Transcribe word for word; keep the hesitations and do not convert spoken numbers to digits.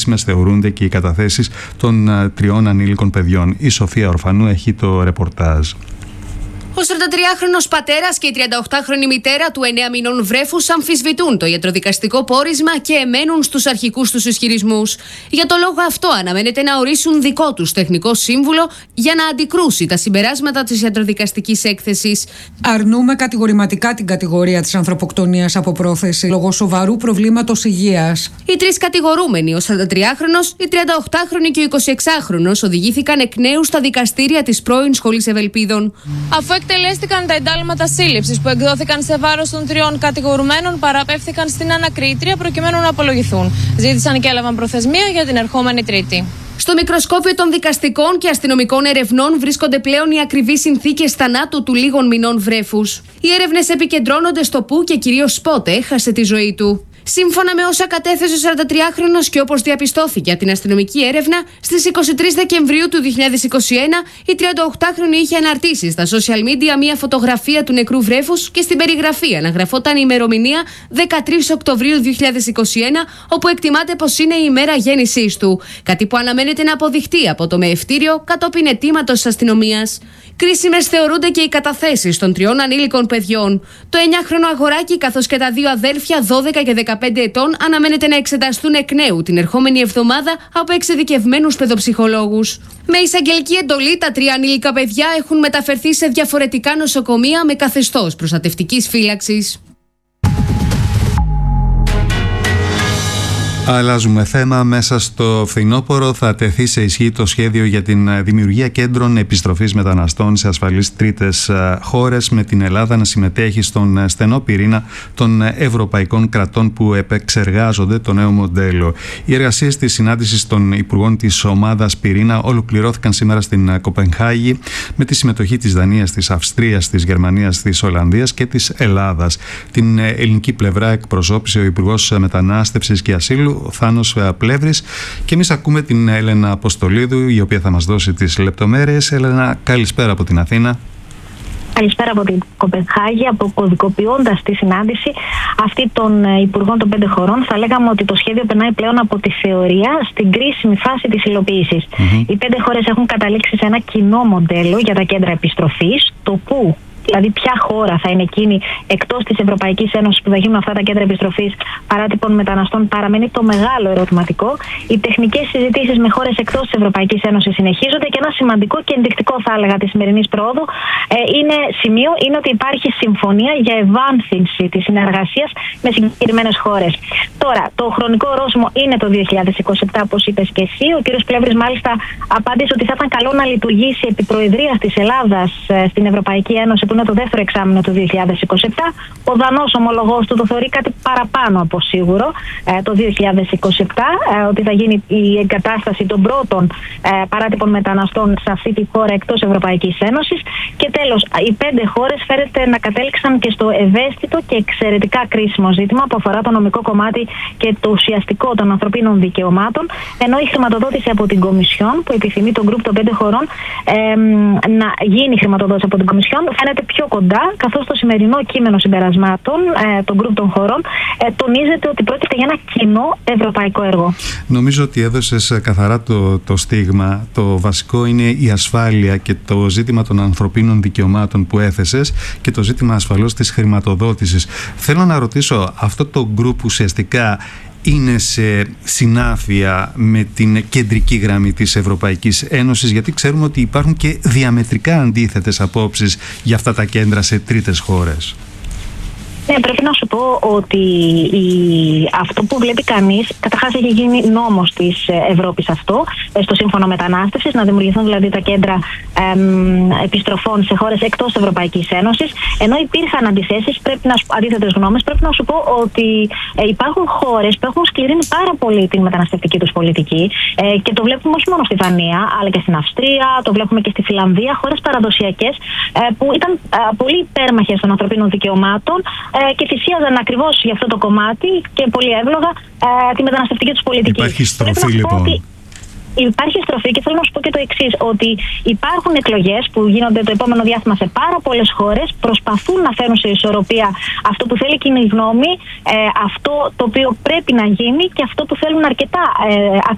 θεωρούνται και οι καταθέσεις των τριών ανήλικων παιδιών. Η Σοφία Ορφανού έχει το ρεπορτάζ. Ο σαραντατριάχρονος πατέρας και η τριανταοκτάχρονη μητέρα του εννέα μηνών βρέφους αμφισβητούν το ιατροδικαστικό πόρισμα και εμένουν στους αρχικούς τους ισχυρισμούς. Για το λόγο αυτό αναμένεται να ορίσουν δικό τους τεχνικό σύμβουλο για να αντικρούσει τα συμπεράσματα της ιατροδικαστικής έκθεσης. Αρνούμε κατηγορηματικά την κατηγορία της ανθρωποκτονίας από πρόθεση λόγω σοβαρού προβλήματος υγείας. Οι τρεις κατηγορούμενοι, ο σαραντατριάχρονος, η τριανταοκτάχρονη και ο εικοσιεξάχρονος, οδηγήθηκαν εκ νέου στα δικαστήρια της πρώην Σχολής Ευελπίδων. Αφού εκτελέστηκαν τα εντάλματα σύλληψης που εκδόθηκαν σε βάρος των τριών κατηγορουμένων, παραπέμφθηκαν στην ανακρίτρια προκειμένου να απολογηθούν. Ζήτησαν και έλαβαν προθεσμία για την ερχόμενη Τρίτη. Στο μικροσκόπιο των δικαστικών και αστυνομικών ερευνών βρίσκονται πλέον οι ακριβείς συνθήκες θανάτου του λίγων μηνών βρέφους. Οι έρευνες επικεντρώνονται στο πού και κυρίως πότε έχασε τη ζωή του. Σύμφωνα με όσα κατέθεσε ο σαραντατριάχρονος και όπως διαπιστώθηκε από την αστυνομική έρευνα, στις είκοσι τρεις Δεκεμβρίου του δύο χιλιάδες είκοσι ένα η τριανταοκτάχρονη είχε αναρτήσει στα social media μία φωτογραφία του νεκρού βρέφους και στην περιγραφή αναγραφόταν η ημερομηνία δεκατρείς Οκτωβρίου δύο χιλιάδες είκοσι ένα, όπου εκτιμάται πως είναι η ημέρα γέννησής του. Κάτι που αναμένεται να αποδειχτεί από το μεευτήριο κατόπιν αιτήματος της αστυνομίας. Κρίσιμες θεωρούνται και οι καταθέσεις των τριών ανήλικων παιδιών. Το εννιάχρονο αγοράκι καθώς και τα δύο αδέλφια δώδεκα και δεκαπέντε ετών αναμένεται να εξεταστούν εκ νέου την ερχόμενη εβδομάδα από εξειδικευμένους παιδοψυχολόγους. Με εισαγγελική εντολή, τα τρία ανήλικα παιδιά έχουν μεταφερθεί σε διαφορετικά νοσοκομεία με καθεστώς προστατευτικής φύλαξης. Αλλάζουμε θέμα. Μέσα στο φθινόπωρο θα τεθεί σε ισχύ το σχέδιο για την δημιουργία κέντρων επιστροφής μεταναστών σε ασφαλείς τρίτες χώρες, με την Ελλάδα να συμμετέχει στον στενό πυρήνα των ευρωπαϊκών κρατών που επεξεργάζονται το νέο μοντέλο. Οι εργασίες της συνάντησης των Υπουργών της Ομάδας Πυρήνα ολοκληρώθηκαν σήμερα στην Κοπενχάγη με τη συμμετοχή της Δανίας, της Αυστρίας, της Γερμανίας, της Ολλανδίας και της Ελλάδας. Την ελληνική πλευρά εκπροσώπησε ο Υπουργός Μετανάστευσης και Ασύλου, Θάνος Πλεύρης, και εμείς ακούμε την Έλενα Αποστολίδου, η οποία θα μας δώσει τις λεπτομέρειες. Έλενα, καλησπέρα από την Αθήνα. Καλησπέρα από την Κοπενχάγη. Αποκωδικοποιώντας τη συνάντηση αυτή των Υπουργών των πέντε χωρών, θα λέγαμε ότι το σχέδιο περνάει πλέον από τη θεωρία στην κρίσιμη φάση της υλοποίησης. Mm-hmm. Οι πέντε χώρες έχουν καταλήξει σε ένα κοινό μοντέλο για τα κέντρα επιστροφής, το που δηλαδή ποια χώρα θα είναι εκείνη εκτός της Ευρωπαϊκής Ένωσης που θα γίνουν αυτά τα κέντρα επιστροφής παράτυπων μεταναστών, παραμένει το μεγάλο ερωτηματικό. Οι τεχνικές συζητήσεις με χώρες εκτός της Ευρωπαϊκής Ένωσης συνεχίζονται και ένα σημαντικό και ενδεικτικό, θα έλεγα, της σημερινής πρόοδου ε, είναι σημείο είναι ότι υπάρχει συμφωνία για ευάνθυνση της συνεργασίας με συγκεκριμένες χώρες. Τώρα, το χρονικό ορόσημο είναι το δύο χιλιάδες είκοσι επτά, όπως είπες και εσύ. Ο κ. Πλεύρης μάλιστα απάντησε ότι θα ήταν καλό να λειτουργήσει επί προεδρίας της Ελλάδας ε, στην Ευρωπαϊκή Ένωση, που είναι το δεύτερο εξάμηνο του δύο χιλιάδες είκοσι επτά. Ο Δανός ομολογός του το θεωρεί κάτι παραπάνω από σίγουρο ε, το δύο χιλιάδες είκοσι επτά, ε, ότι θα γίνει η εγκατάσταση των πρώτων ε, παράτυπων μεταναστών σε αυτή τη χώρα εκτός Ευρωπαϊκής Ένωσης. Και τέλος, οι πέντε χώρες φέρεται να κατέληξαν και στο ευαίσθητο και εξαιρετικά κρίσιμο ζήτημα που αφορά το νομικό κομμάτι και το ουσιαστικό των ανθρωπίνων δικαιωμάτων, ενώ η χρηματοδότηση από την Κομισιόν, που επιθυμεί το γκρουπ των πέντε χωρών ε, να γίνει χρηματοδότηση από την Κομισιόν, φαίνεται πιο κοντά, καθώς το σημερινό κείμενο συμπερασμάτων ε, των γκρουπ των χωρών ε, τονίζεται ότι πρόκειται για ένα κοινό ευρωπαϊκό έργο. Νομίζω ότι έδωσες καθαρά το, το στίγμα. Το βασικό είναι η ασφάλεια και το ζήτημα των ανθρωπίνων δικαιωμάτων που έθεσες και το ζήτημα ασφαλώς της χρηματοδότησης. Θέλω να ρωτήσω, αυτό το γκρουπ ουσιαστικά είναι σε συνάφεια με την κεντρική γραμμή της Ευρωπαϊκής Ένωσης, γιατί ξέρουμε ότι υπάρχουν και διαμετρικά αντίθετες απόψεις για αυτά τα κέντρα σε τρίτες χώρες? Ναι, πρέπει να σου πω ότι η... αυτό που βλέπει κανείς, καταρχάς έχει γίνει νόμος της Ευρώπης αυτό, στο Σύμφωνο Μετανάστευσης, να δημιουργηθούν δηλαδή τα κέντρα εμ, επιστροφών σε χώρες εκτός Ευρωπαϊκής Ένωσης, ενώ υπήρχαν αντιθέσεις, πρέπει να σου... αντίθετες γνώμες. Πρέπει να σου πω ότι ε, υπάρχουν χώρες που έχουν σκληρύνει πάρα πολύ την μεταναστευτική τους πολιτική ε, και το βλέπουμε όχι μόνο στη Δανία, αλλά και στην Αυστρία, το βλέπουμε και στη Φιλανδία, χώρες παραδοσιακές ε, που ήταν ε, πολύ υπέρμαχες των ανθρωπίνων δικαιωμάτων και θυσίαζαν ακριβώς για αυτό το κομμάτι και πολύ εύλογα ε, τη μεταναστευτική τους πολιτική. Υπάρχει στροφή λοιπόν. Υπάρχει στροφή και θέλω να σου πω και το εξής, ότι υπάρχουν εκλογές που γίνονται το επόμενο διάστημα σε πάρα πολλές χώρες, προσπαθούν να φέρουν σε ισορροπία αυτό που θέλει η κοινή γνώμη, ε, αυτό το οποίο πρέπει να γίνει και αυτό που θέλουν αρκετά ε,